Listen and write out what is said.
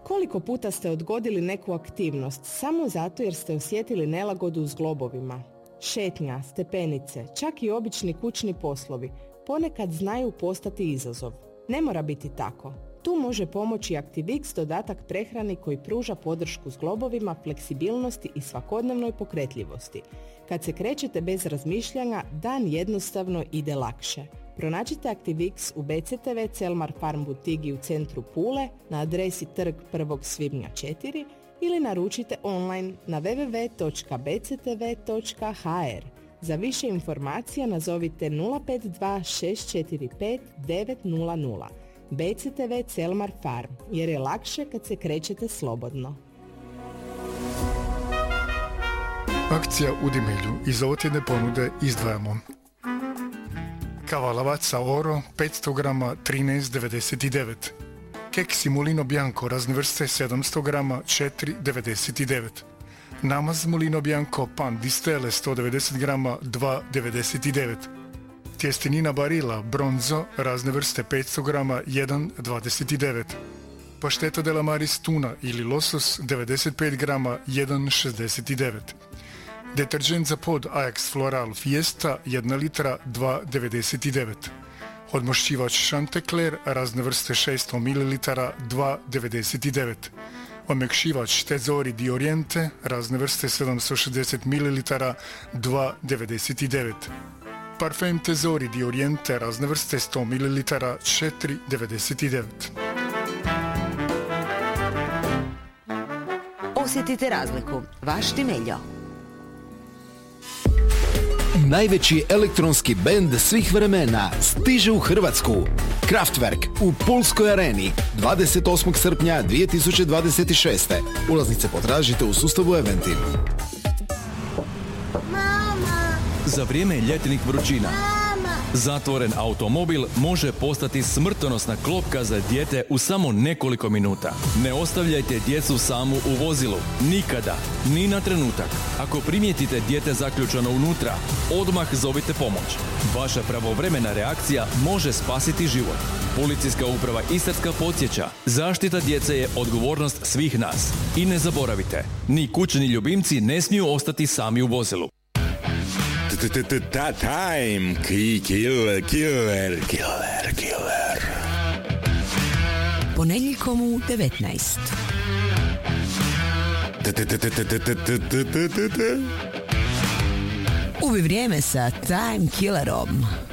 Koliko puta ste odgodili neku aktivnost samo zato jer ste osjetili nelagodu s globovima? Šetnja, stepenice, čak i obični kućni poslovi ponekad znaju postati izazov. Ne mora biti tako. Tu može pomoći Activix dodatak prehrani koji pruža podršku s globovima, fleksibilnosti i svakodnevnoj pokretljivosti. Kad se krećete bez razmišljanja, dan jednostavno ide lakše. Pronađite Activix u BCTV Celmar Farm Butigi u centru Pule na adresi Trg 1. svibnja 4 ili naručite online na www.bctv.hr. Za više informacija nazovite 052 645 900. BCTV Celmar Farm, jer je lakše kad se krećete slobodno. Akcija u Dimilju. Iz ovotjedne ponude izdvajamo kava Lavazza Oro 500 grama 13,99, keksi Mulino Bianco razne vrste 700 grama 4,99, namaz Mulino Bianco pan di stelle 190 grama 2,99, tjestenina Barilla Bronzo razne vrste 500 grama 1,29, pašteto della Maris tuna ili losos 95 grama 1,69, deterđent za pod Ajax Floral Fiesta 1 litra 2,99, odmošćivač Chanticleer razne vrste 600 ml 2,99, omekšivač Tesori di Oriente razne vrste 760 ml 2,99, parfem Tesori di Oriente razne vrste 100 ml 4,99. Osjetite razliku. Vaš Timeljo. Najveći elektronski bend svih vremena stiže u Hrvatsku. Kraftwerk u Pulskoj areni 28. srpnja 2026. Ulaznice potražite u sustavu Eventim. Mama. Za vrijeme ljetnih vrućina zatvoren automobil može postati smrtonosna klopka za dijete u samo nekoliko minuta. Ne ostavljajte djecu samu u vozilu. Nikada. Ni na trenutak. Ako primijetite dijete zaključano unutra, odmah zovite pomoć. Vaša pravovremena reakcija može spasiti život. Policijska uprava Istarska podsjeća, zaštita djece je odgovornost svih nas. I ne zaboravite, ni kućni ljubimci ne smiju ostati sami u vozilu. Time killer. Ponedjeljkom u 19. Ubi vrijeme sa Time Killerom.